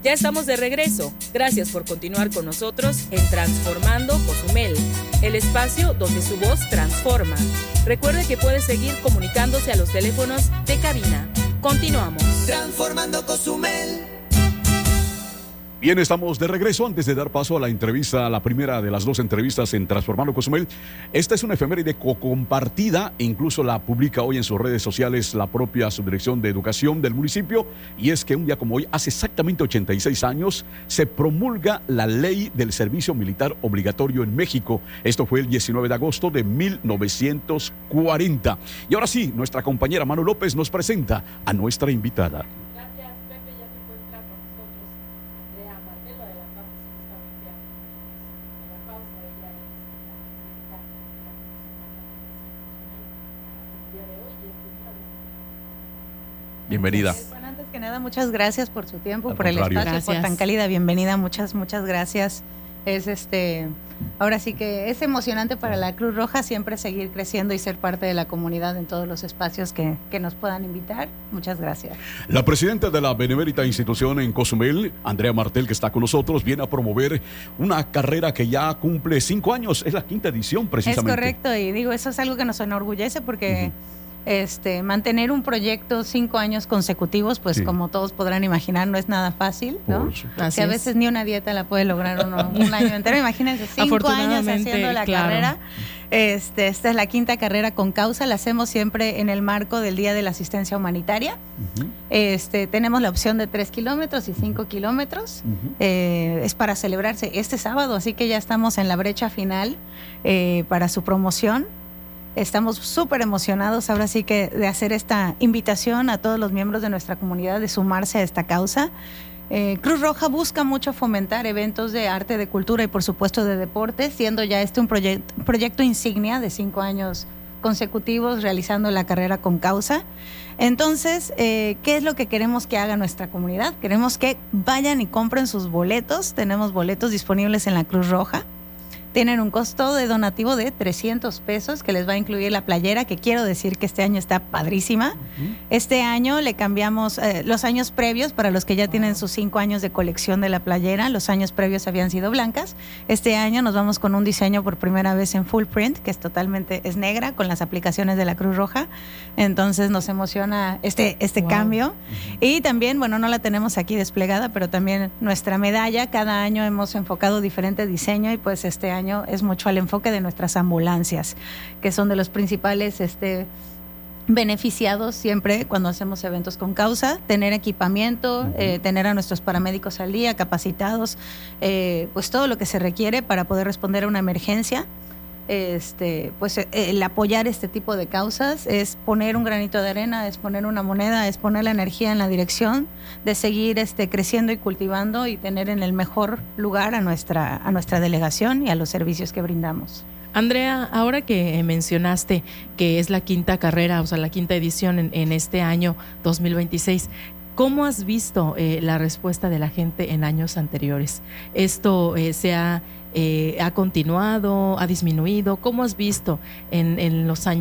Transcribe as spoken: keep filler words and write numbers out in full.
Ya estamos de regreso. Gracias por continuar con nosotros en Transformando Cozumel, el espacio donde su voz transforma. Recuerde que puede seguir comunicándose a los teléfonos de cabina. Continuamos. Transformando Cozumel. Bien, estamos de regreso. Antes de dar paso a la entrevista, la primera de las dos entrevistas en Transformando Cozumel, esta es una efeméride co-compartida, incluso la publica hoy en sus redes sociales la propia Subdirección de Educación del municipio, y es que un día como hoy, hace exactamente ochenta y seis años, se promulga la Ley del Servicio Militar Obligatorio en México. Esto fue el diecinueve de agosto de mil novecientos cuarenta. Y ahora sí, nuestra compañera Manu López nos presenta a nuestra invitada. Bienvenida. Bueno, antes que nada, muchas gracias por su tiempo, Al por el contrario. espacio, Gracias. por tan cálida bienvenida. Muchas, muchas gracias. Es este, ahora sí que es emocionante para la Cruz Roja siempre seguir creciendo y ser parte de la comunidad en todos los espacios que, que nos puedan invitar. Muchas gracias. La presidenta de la benemérita institución en Cozumel, Andrea Martel, que está con nosotros, viene a promover una carrera que ya cumple cinco años. Es la quinta edición, precisamente. Es correcto, y digo, eso es algo que nos enorgullece porque uh-huh. Este, mantener un proyecto cinco años consecutivos, pues sí. Como todos podrán imaginar, no es nada fácil, ¿no? Que a veces ni una dieta la puede lograr uno un año entero. Imagínense, cinco años haciendo la claro. carrera. Este, esta es la quinta carrera con causa, la hacemos siempre en el marco del Día de la Asistencia Humanitaria. Uh-huh. Este, tenemos la opción de tres kilómetros y cinco kilómetros. Uh-huh. Eh, es para celebrarse este sábado, así que ya estamos en la brecha final eh, para su promoción. Estamos súper emocionados ahora sí que de hacer esta invitación a todos los miembros de nuestra comunidad de sumarse a esta causa. Eh, Cruz Roja busca mucho fomentar eventos de arte, de cultura y por supuesto de deporte, siendo ya este un proyect- proyecto insignia de cinco años consecutivos realizando la carrera con causa. Entonces, eh, ¿qué es lo que queremos que haga nuestra comunidad? Queremos que vayan y compren sus boletos. Tenemos boletos disponibles en la Cruz Roja. Tienen un costo de donativo de trescientos pesos que les va a incluir la playera, que quiero decir que este año está padrísima. Uh-huh. Este año le cambiamos eh, los años previos, para los que ya wow. tienen sus cinco años de colección de la playera, los años previos habían sido blancas. Este año nos vamos con un diseño por primera vez en full print, que es totalmente, es negra, con las aplicaciones de la Cruz Roja. Entonces nos emociona este, este wow. cambio. Uh-huh. Y también, bueno, no la tenemos aquí desplegada, pero también nuestra medalla, cada año hemos enfocado diferente diseño y pues este año es mucho al enfoque de nuestras ambulancias, que son de los principales este, beneficiados siempre cuando hacemos eventos con causa, tener equipamiento, uh-huh. eh, tener a nuestros paramédicos al día, capacitados, eh, pues todo lo que se requiere para poder responder a una emergencia. Este, pues el apoyar este tipo de causas es poner un granito de arena, es poner una moneda, es poner la energía en la dirección de seguir este, creciendo y cultivando y tener en el mejor lugar a nuestra, a nuestra delegación y a los servicios que brindamos. Andrea, ahora que mencionaste que es la quinta carrera, o sea, la quinta edición en, en este año dos mil veintiséis, ¿cómo has visto eh, la respuesta de la gente en años anteriores? ¿Esto eh, se ha, eh, ha continuado, ha disminuido? ¿Cómo has visto en, en los años